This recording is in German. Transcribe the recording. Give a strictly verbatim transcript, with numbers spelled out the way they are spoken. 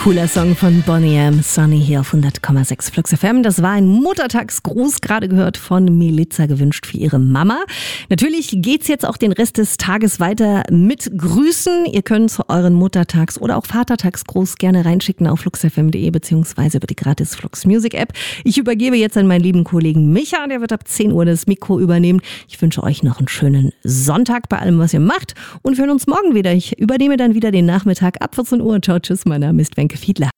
Cooler Song von Boney M. Sunny hier auf hundert Komma sechs Flux F M. Das war ein Muttertagsgruß, gerade gehört von Melissa, gewünscht für ihre Mama. Natürlich geht's jetzt auch den Rest des Tages weiter mit Grüßen. Ihr könnt zu euren Muttertags- oder auch Vatertagsgruß gerne reinschicken auf flux f m punkt de beziehungsweise über die gratis Flux Music App. Ich übergebe jetzt an meinen lieben Kollegen Micha, der wird ab zehn Uhr das Mikro übernehmen. Ich wünsche euch noch einen schönen Sonntag bei allem, was ihr macht, und wir hören uns morgen wieder. Ich übernehme dann wieder den Nachmittag ab vierzehn Uhr. Ciao, tschüss, mein Name ist Wenke Fiedler.